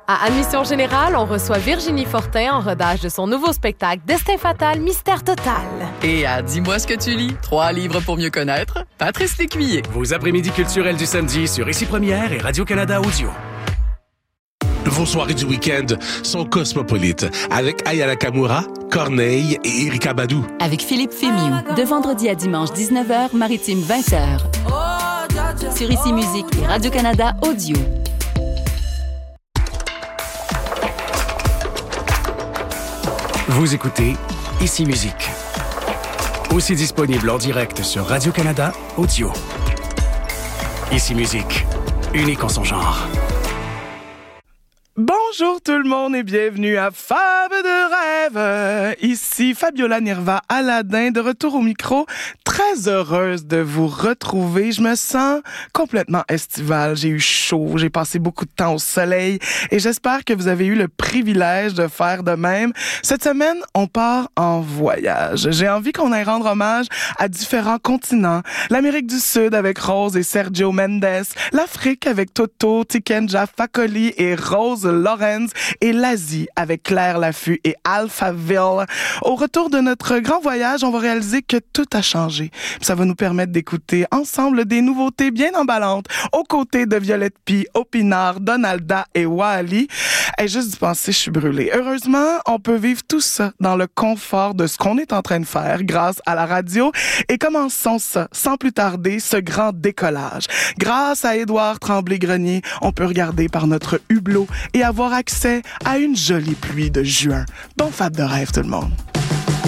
À Admission Générale, on reçoit Virginie Fortin en rodage de son nouveau spectacle Destin fatal, mystère total. Et à Dis-moi ce que tu lis, 3 livres pour mieux connaître, Patrice Lécuyer. Vos après-midi culturels du samedi sur Ici Première et Radio-Canada Audio. Vos soirées du week-end sont cosmopolites avec Aya Nakamura, Corneille et Erika Badou. Avec Philippe Fémiou, de vendredi à dimanche 19h, Maritime 20h. Sur Ici Musique et Radio-Canada Audio. Vous écoutez Ici Musique. Aussi disponible en direct sur Radio-Canada Audio. Ici Musique, unique en son genre. Bonjour tout le monde et bienvenue à Fab de rêve. Ici Fabiola Nirva Aladin, de retour au micro. Très heureuse de vous retrouver. Je me sens complètement estivale. J'ai eu chaud, j'ai passé beaucoup de temps au soleil et j'espère que vous avez eu le privilège de faire de même. Cette semaine, on part en voyage. J'ai envie qu'on aille rendre hommage à différents continents. L'Amérique du Sud avec Rose et Sergio Mendes, l'Afrique avec Toto, Tikenja Fakoli et Rose Lawrence et l'Asie avec Claire Laffut et Alphaville. Au retour de notre grand voyage, on va réaliser que tout a changé. Ça va nous permettre d'écouter ensemble des nouveautés bien emballantes aux côtés de Violette Pie, Opinard, Donalda et Wally. Et juste d'y penser, je suis brûlée. Heureusement, on peut vivre tout ça dans le confort de ce qu'on est en train de faire grâce à la radio. Et commençons ça, sans plus tarder, ce grand décollage. Grâce à Édouard Tremblay-Grenier, on peut regarder par notre hublot et avoir accès à une jolie pluie de juin. Bon fab de rêve tout le monde.